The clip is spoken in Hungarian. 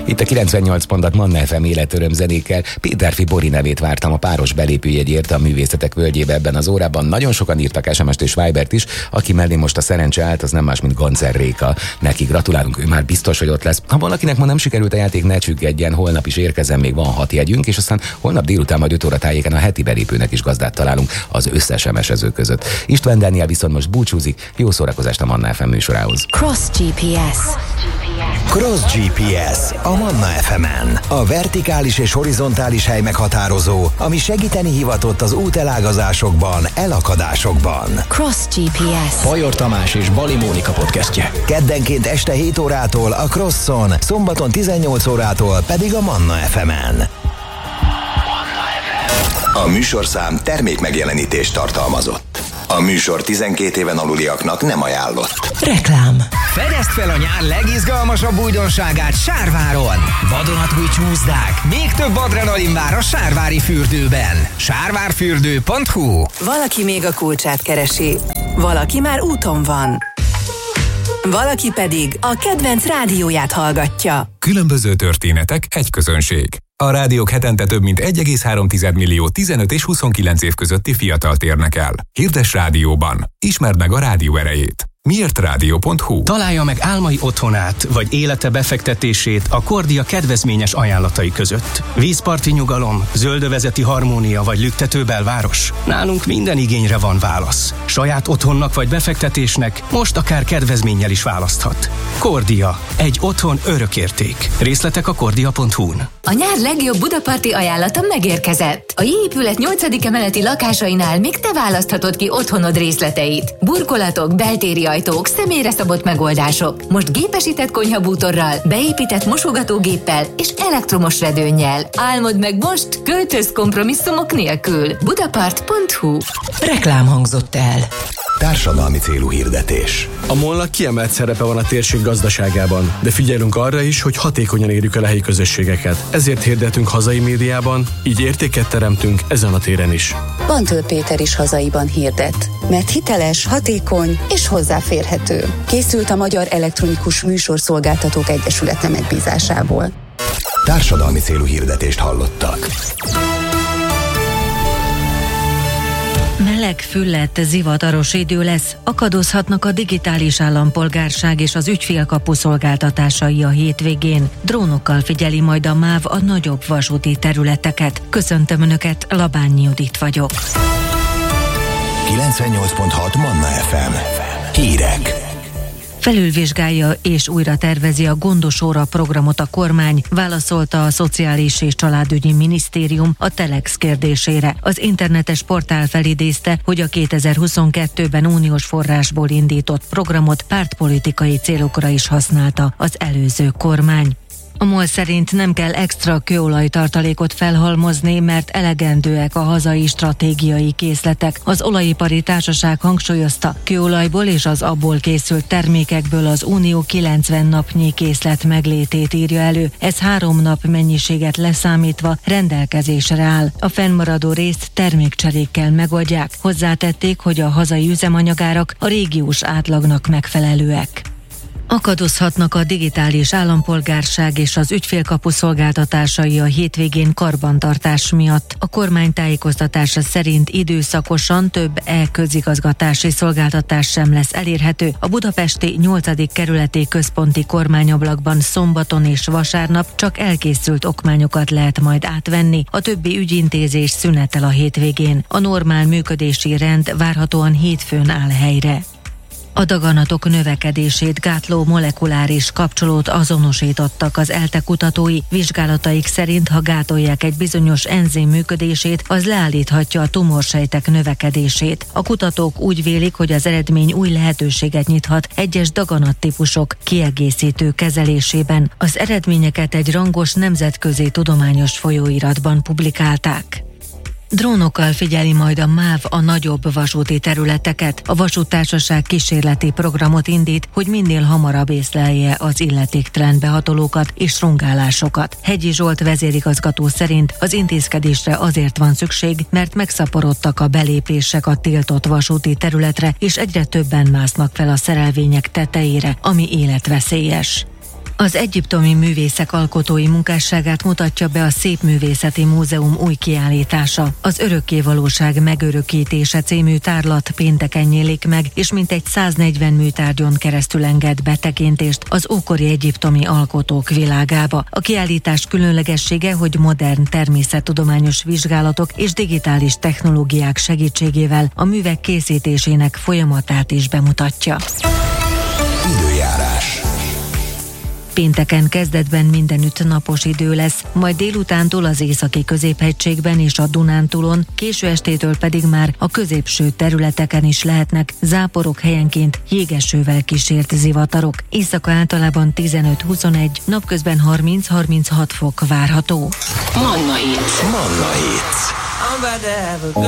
Itt a 98 pontot Manna FM életöröm zenékkel. Péterfi Bori nevét vártam a páros belépőjegyért a Művészetek Völgyébe ebben az órában. Nagyon sokan írtak SMS-t és Vibert is. Aki mellé most a szerencse állt, az nem más, mint Gonzer Réka. Neki gratulálunk, ő már biztos, hogy ott lesz. Ha valakinek ma nem sikerült a játék, ne csüggedjen, holnap is érkezem, még van 6 jegyünk, és aztán holnap délután majd 5 óra tájéken a heti belépőnek is gazdát találunk az összes SMS-ező között. István Dániel viszont most búcsúzik. Jó szórakozást a Manna FM műsorához. Cross GPS. Cross GPS a Manna FM-en. A vertikális és horizontális hely meghatározó, ami segíteni hivatott az útelágazásokban, elakadásokban. Cross GPS. Bajor Tamás és Bali Mónika podcastje. Keddenként este 7 órától a Crosson, szombaton 18 órától pedig a Manna FM-en. A műsorszám termék megjelenítést tartalmazott. A műsor 12 éven aluliaknak nem ajánlott. Reklám. Fedezd fel a nyár legizgalmasabb újdonságát Sárváron. Vadonatúj csúszdák, még több adrenalin vár a Sárvári fürdőben. Sárvárfürdő.hu. Valaki még a kulcsát keresi, valaki már úton van, valaki pedig a kedvenc rádióját hallgatja. Különböző történetek, egy közönség. A rádiók hetente több mint 1,3 millió 15 és 29 év közötti fiatalt érnek el. Hirdess rádióban. Ismerd meg a rádió erejét. Miértrádió.hu. Találja meg álmai otthonát, vagy élete befektetését a Kordia kedvezményes ajánlatai között. Vízparti nyugalom, zöldövezeti harmónia vagy lüktető belváros? Nálunk minden igényre van válasz. Saját otthonnak vagy befektetésnek most akár kedvezménnyel is választhat. Kordia. Egy otthon örökérték. Részletek a kordia.hu-n. A nyár legjobb budaparti ajánlata megérkezett. A J-épület 8. emeleti lakásainál még te választhatod ki otthonod részleteit. Burkolatok, beltéri ajtók, személyre szabott megoldások. Most gépesített konyhabútorral, beépített mosogatógéppel és elektromos redőnnyel. Álmod meg most, költöz kompromisszumok nélkül. Budapart.hu. Reklám hangzott el. Társadalmi célú hirdetés. A MOL-nak kiemelt szerepe van a térség gazdaságában, de figyelünk arra is, hogy hatékonyan érjük el a helyi közösségeket. Ezért hirdetünk hazai médiában, így értéket teremtünk ezen a téren is. Bantől Péter is hazaiban hirdet, mert hiteles, hatékony és hozzáférhető. Készült a Magyar Elektronikus Műsorszolgáltatók Egyesülete megbízásából. Társadalmi célú hirdetést hallottak. Meleg, füllett, zivataros idő lesz, akadozhatnak a digitális állampolgárság és az ügyfélkapu szolgáltatásai a hétvégén. Drónokkal figyeli majd a MÁV a nagyobb vasúti területeket. Köszöntöm Önöket, Labányi Judit vagyok. 98.6 Manna FM. Hírek. Felülvizsgálja és újra tervezi a Gondos óra programot a kormány, válaszolta a Szociális és Családügyi Minisztérium a Telex kérdésére. Az internetes portál felidézte, hogy a 2022-ben uniós forrásból indított programot pártpolitikai célokra is használta az előző kormány. A MOL szerint nem kell extra kőolajtartalékot felhalmozni, mert elegendőek a hazai stratégiai készletek. Az olajipari társaság hangsúlyozta, kőolajból és az abból készült termékekből az Unió 90 napnyi készlet meglétét írja elő. Ez 3 nap mennyiséget leszámítva rendelkezésre áll. A fennmaradó részt termékcserékkel megoldják. Hozzátették, hogy a hazai üzemanyagárak a régiós átlagnak megfelelőek. Akadozhatnak a digitális állampolgárság és az ügyfélkapu szolgáltatásai a hétvégén karbantartás miatt. A kormány tájékoztatása szerint időszakosan több e-közigazgatási szolgáltatás sem lesz elérhető. A budapesti 8. kerületi központi kormányablakban szombaton és vasárnap csak elkészült okmányokat lehet majd átvenni. A többi ügyintézés szünetel a hétvégén. A normál működési rend várhatóan hétfőn áll helyre. A daganatok növekedését gátló molekuláris kapcsolót azonosítottak az ELTE kutatói. Vizsgálataik szerint, ha gátolják egy bizonyos enzim működését, az leállíthatja a tumorsejtek növekedését. A kutatók úgy vélik, hogy az eredmény új lehetőséget nyithat egyes daganattípusok kiegészítő kezelésében. Az eredményeket egy rangos nemzetközi tudományos folyóiratban publikálták. Drónokkal figyeli majd a MÁV a nagyobb vasúti területeket. A vasúttársaság kísérleti programot indít, hogy minél hamarabb észlelje az illetéktelen behatolókat és rungálásokat. Hegyi Zsolt vezérigazgató szerint az intézkedésre azért van szükség, mert megszaporodtak a belépések a tiltott vasúti területre, és egyre többen másznak fel a szerelvények tetejére, ami életveszélyes. Az egyiptomi művészek alkotói munkásságát mutatja be a Szépművészeti Múzeum új kiállítása. Az Örökkévalóság megörökítése című tárlat pénteken nyílik meg, és mintegy 140 műtárgyon keresztül enged betekintést az ókori egyiptomi alkotók világába. A kiállítás különlegessége, hogy modern természettudományos vizsgálatok és digitális technológiák segítségével a művek készítésének folyamatát is bemutatja. Időjárás. Pénteken kezdetben mindenütt napos idő lesz, majd délutántól az északi középhegységben és a Dunántúlon, késő estétől pedig már a középső területeken is lehetnek záporok, helyenként jégesővel kísért zivatarok. Éjszaka általában 15-21, napközben 30-36 fok várható. Manna Hit. Manna Hit.